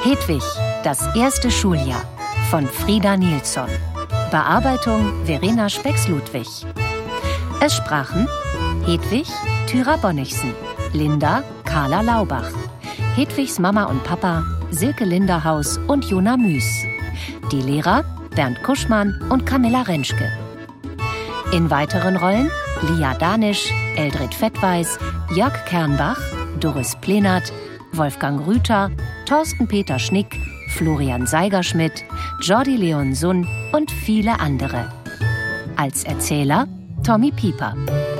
Hedwig, das erste Schuljahr von Frida Nilsson. Bearbeitung Verena Specks-Ludwig. Es sprachen Hedwig, Thyra Bonnichsen, Linda, Carla Laubach, Hedwigs Mama und Papa, Silke Linderhaus und Jona Müß. Die Lehrer Bernd Kuschmann und Camilla Rentschke. In weiteren Rollen Lia Danisch, Eldred Fettweis, Jörg Kernbach, Doris Plenert, Wolfgang Rüther, Thorsten Peter Schnick, Florian Seigerschmidt, Jordi Leonsun und viele andere. Als Erzähler Tommy Pieper.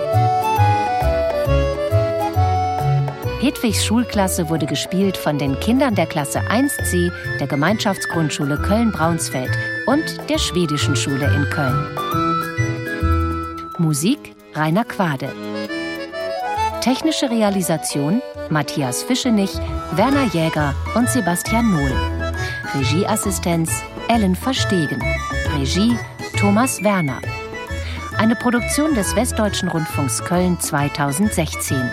Hedwigs Schulklasse wurde gespielt von den Kindern der Klasse 1C der Gemeinschaftsgrundschule Köln-Braunsfeld und der Schwedischen Schule in Köln. Musik Rainer Quade. Technische Realisation Matthias Fischenich, Werner Jäger und Sebastian Nohl. Regieassistenz Ellen Verstegen. Regie Thomas Werner. Eine Produktion des Westdeutschen Rundfunks Köln 2016.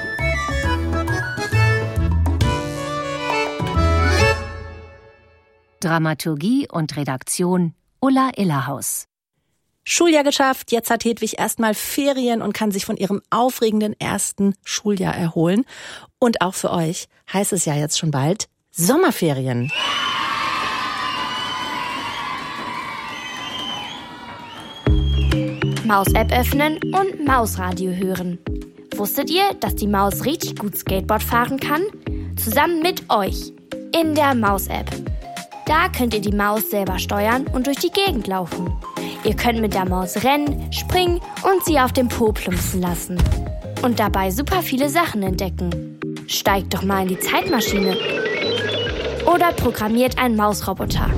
Dramaturgie und Redaktion Ulla Illerhaus. Schuljahr geschafft, jetzt hat Hedwig erstmal Ferien und kann sich von ihrem aufregenden ersten Schuljahr erholen. Und auch für euch heißt es ja jetzt schon bald Sommerferien. Maus-App öffnen und Mausradio hören. Wusstet ihr, dass die Maus richtig gut Skateboard fahren kann? Zusammen mit euch in der Maus-App. Da könnt ihr die Maus selber steuern und durch die Gegend laufen. Ihr könnt mit der Maus rennen, springen und sie auf dem Po plumpsen lassen. Und dabei super viele Sachen entdecken. Steigt doch mal in die Zeitmaschine. Oder programmiert einen Mausroboter.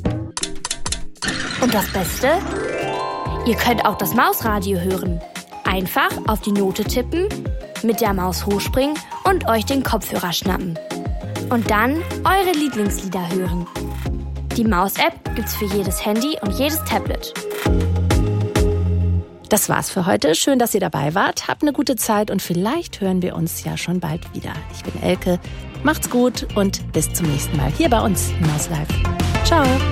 Und das Beste? Ihr könnt auch das Mausradio hören. Einfach auf die Note tippen, mit der Maus hochspringen und euch den Kopfhörer schnappen. Und dann eure Lieblingslieder hören. Die Maus-App gibt's für jedes Handy und jedes Tablet. Das war's für heute. Schön, dass ihr dabei wart. Habt eine gute Zeit und vielleicht hören wir uns ja schon bald wieder. Ich bin Elke. Macht's gut und bis zum nächsten Mal hier bei uns in Maus Live. Ciao.